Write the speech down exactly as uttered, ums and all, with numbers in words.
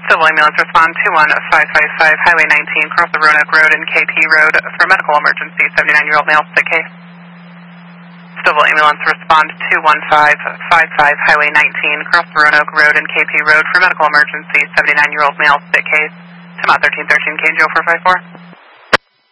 Civil ambulance respond two one five five five, Highway nineteen, cross the Roanoke Road and K P Road for medical emergency, seventy-nine-year-old male, sick case. Civil ambulance respond two one five five five, Highway nineteen, cross the Roanoke Road and K P Road for medical emergency, seventy-nine-year-old male, sick case. Come out thirteen thirteen, K J four five four.